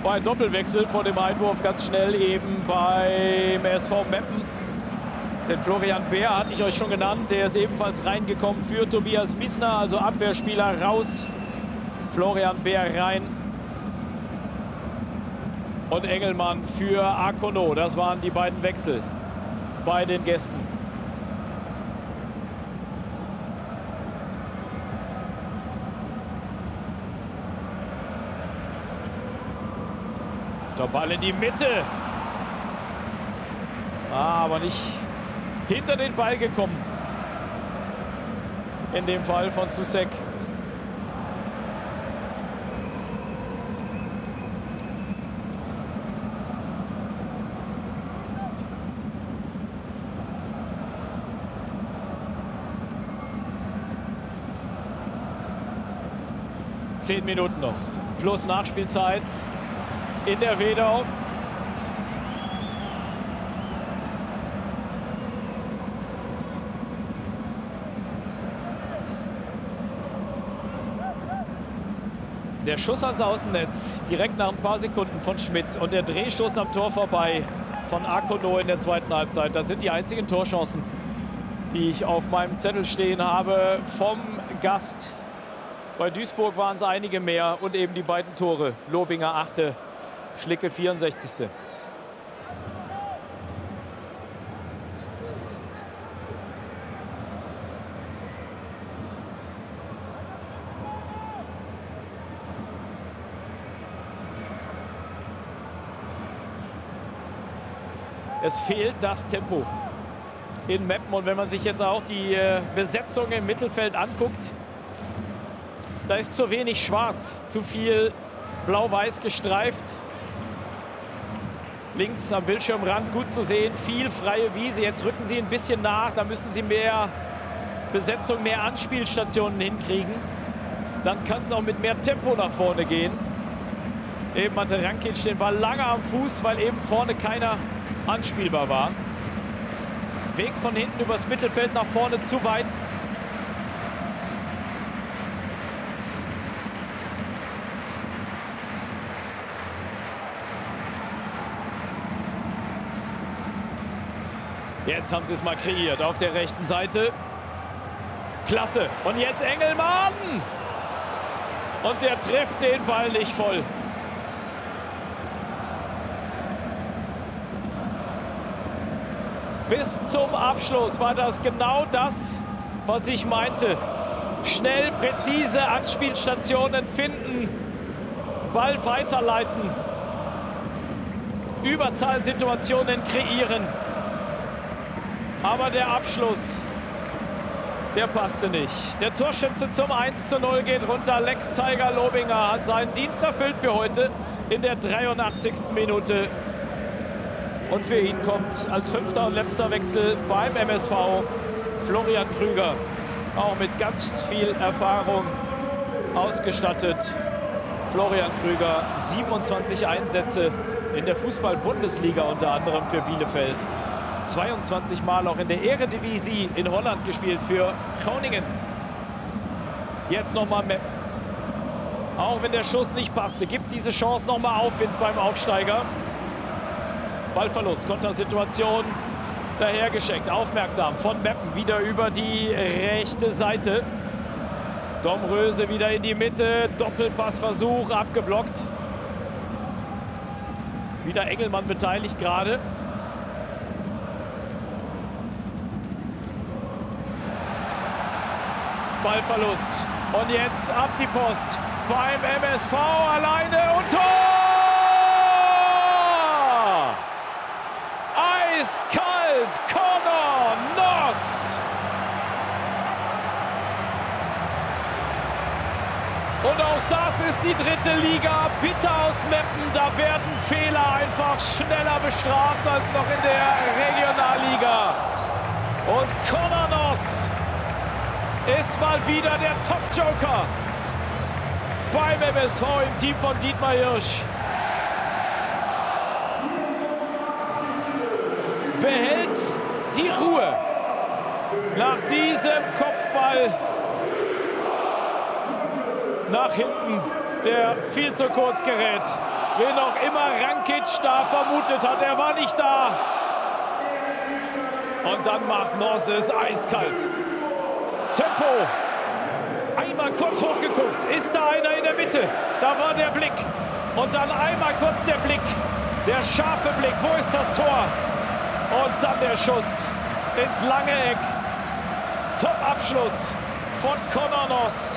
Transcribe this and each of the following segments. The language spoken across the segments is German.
War ein Doppelwechsel vor dem Einwurf ganz schnell eben beim SV Meppen. Den Florian Bär hatte ich euch schon genannt. Der ist ebenfalls reingekommen für Tobias Miesner, also Abwehrspieler raus. Florian Bär rein. Und Engelmann für Akono. Das waren die beiden Wechsel bei den Gästen. Der Ball in die Mitte. Aber nicht hinter den Ball gekommen. In dem Fall von Susek. Zehn Minuten noch. Plus Nachspielzeit in der Wedau. Der Schuss ans Außennetz direkt nach ein paar Sekunden von Schmidt und der Drehschuss am Tor vorbei von Akono in der zweiten Halbzeit. Das sind die einzigen Torchancen, die ich auf meinem Zettel stehen habe vom Gast. Bei Duisburg waren es einige mehr und eben die beiden Tore. Lobinger 8., Schlicke 64. Es fehlt das Tempo in Meppen. Und wenn man sich jetzt auch die Besetzung im Mittelfeld anguckt, da ist zu wenig schwarz, zu viel blau-weiß gestreift. Links am Bildschirmrand gut zu sehen, viel freie Wiese. Jetzt rücken sie ein bisschen nach, da müssen sie mehr Besetzung, mehr Anspielstationen hinkriegen. Dann kann es auch mit mehr Tempo nach vorne gehen. Eben hatte Rankic den Ball lange am Fuß, weil eben vorne keiner anspielbar war. Weg von hinten übers Mittelfeld nach vorne zu weit. Jetzt haben sie es mal kreiert auf der rechten Seite. Klasse. Und jetzt Engelmann. Und der trifft den Ball nicht voll. Bis zum Abschluss war das genau das, was ich meinte. Schnell, präzise Anspielstationen finden, Ball weiterleiten, Überzahlsituationen kreieren. Aber der Abschluss, der passte nicht. Der Torschütze zum 1:0 geht runter. Lex Tiger Lobinger hat seinen Dienst erfüllt für heute in der 83. Minute. Und für ihn kommt als 5. und letzter Wechsel beim MSV Florian Krüger. Auch mit ganz viel Erfahrung ausgestattet. Florian Krüger, 27 Einsätze in der Fußball-Bundesliga unter anderem für Bielefeld. 22 Mal auch in der Eredivisie in Holland gespielt für Groningen. Jetzt nochmal Meppen. Auch wenn der Schuss nicht passte, gibt diese Chance nochmal Aufwind beim Aufsteiger. Ballverlust, Kontersituation dahergeschenkt. Aufmerksam von Meppen wieder über die rechte Seite. Domröse wieder in die Mitte. Doppelpassversuch abgeblockt. Wieder Engelmann beteiligt gerade. Ballverlust. Und jetzt ab die Post beim MSV alleine und Tor! Eiskalt, Connor Noss. Und auch das ist die dritte Liga. Bitter aus Meppen. Da werden Fehler einfach schneller bestraft als noch in der Regionalliga. Und Connor Noss ist mal wieder der Top-Joker beim MSV im Team von Dietmar Hirsch. Behält die Ruhe nach diesem Kopfball nach hinten, der viel zu kurz gerät. wen auch immer Rankic da vermutet hat. Er war nicht da. Und dann macht Noss es eiskalt. Tempo. Einmal kurz hochgeguckt. Ist da einer in der Mitte? Da war der Blick. Und dann einmal kurz der Blick. Der scharfe Blick. Wo ist das Tor? Und dann der Schuss ins lange Eck. Top-Abschluss von Conor Noss.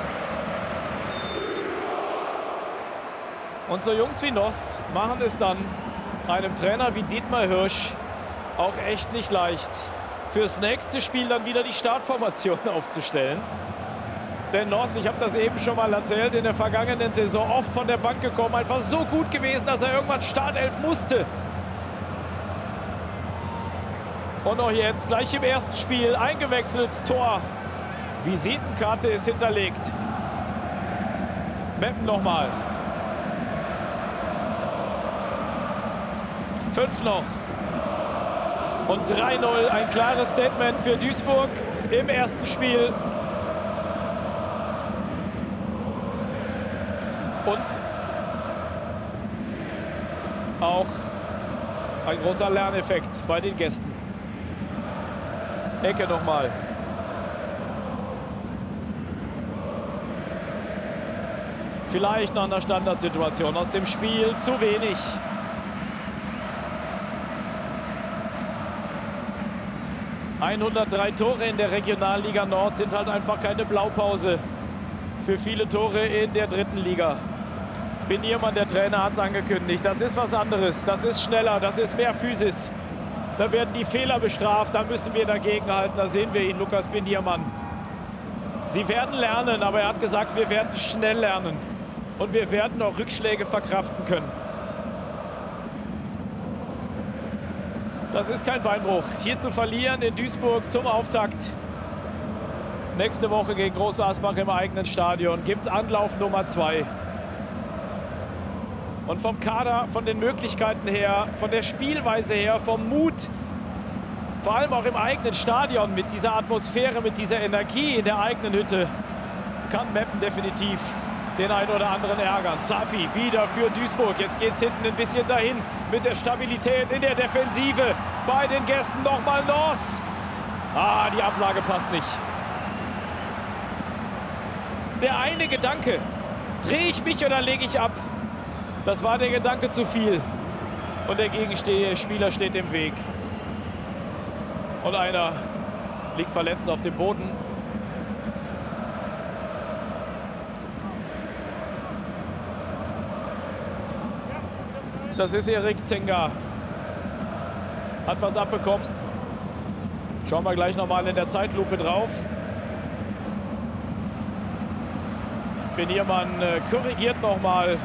Und so Jungs wie Noss machen es dann einem Trainer wie Dietmar Hirsch auch echt nicht leicht, fürs nächste Spiel dann wieder die Startformation aufzustellen. Denn Noss, ich habe das eben schon mal erzählt, in der vergangenen Saison oft von der Bank gekommen, einfach so gut gewesen, dass er irgendwann Startelf musste. Und auch jetzt gleich im ersten Spiel eingewechselt, Tor. Visitenkarte ist hinterlegt. Meppen nochmal. 5 noch. Und 3-0, ein klares Statement für Duisburg im ersten Spiel. Und auch ein großer Lerneffekt bei den Gästen. Ecke nochmal. Vielleicht nach einer Standardsituation aus dem Spiel zu wenig. ...103 Tore in der Regionalliga Nord sind halt einfach keine Blaupause für viele Tore in der dritten Liga. Beniermann, der Trainer, hat es angekündigt. Das ist was anderes, das ist schneller, das ist mehr Physis. Da werden die Fehler bestraft, da müssen wir dagegenhalten. Da sehen wir ihn, Lukas Beniermann. Sie werden lernen, aber er hat gesagt, wir werden schnell lernen. Und wir werden auch Rückschläge verkraften können. Das ist kein Beinbruch. Hier zu verlieren in Duisburg zum Auftakt. Nächste Woche gegen Groß Asbach im eigenen Stadion gibt es Anlauf Nummer 2. Und vom Kader, von den Möglichkeiten her, von der Spielweise her, vom Mut, vor allem auch im eigenen Stadion mit dieser Atmosphäre, mit dieser Energie in der eigenen Hütte, kann Meppen definitiv den einen oder anderen ärgern. Safi wieder für Duisburg. Jetzt geht es hinten ein bisschen dahin mit der Stabilität in der Defensive. Bei den Gästen nochmal Noss. Ah, die Ablage passt nicht. Der eine Gedanke, drehe ich mich oder lege ich ab? Das war der Gedanke zu viel. Und der Gegenspieler steht im Weg. Und einer liegt verletzt auf dem Boden. Das ist Erik Zenga. Hat was abbekommen. Schauen wir gleich nochmal in der Zeitlupe drauf. Beniermann korrigiert nochmal.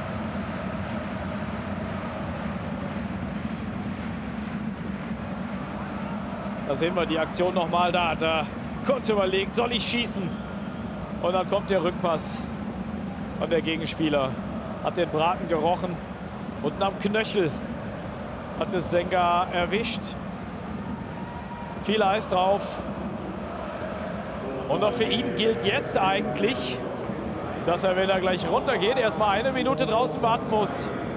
Da sehen wir die Aktion nochmal. Da hat er kurz überlegt, soll ich schießen? Und dann kommt der Rückpass. Und der Gegenspieler hat den Braten gerochen. Unten am Knöchel hat es Zenga erwischt. Viel Eis drauf. Und auch für ihn gilt jetzt eigentlich, dass er, wenn er gleich runtergeht, erstmal 1 Minute draußen warten muss.